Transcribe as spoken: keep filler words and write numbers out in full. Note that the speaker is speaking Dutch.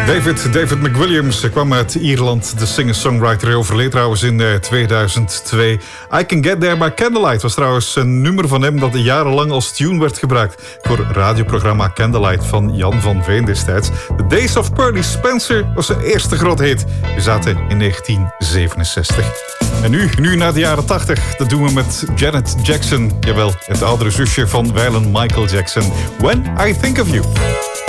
David, David McWilliams kwam uit Ierland. De singer-songwriter. Hij overleed trouwens in uh, tweeduizend twee. I Can Get There by Candlelight was trouwens een nummer van hem dat jarenlang als tune werd gebruikt voor het radioprogramma Candlelight van Jan van Veen destijds. The Days of Pearly Spencer was zijn eerste grote hit. We zaten in negentien zevenenzestig. En nu, nu naar de jaren tachtig. Dat doen we met Janet Jackson. Jawel, het oudere zusje van wijlen Michael Jackson. When I Think of You.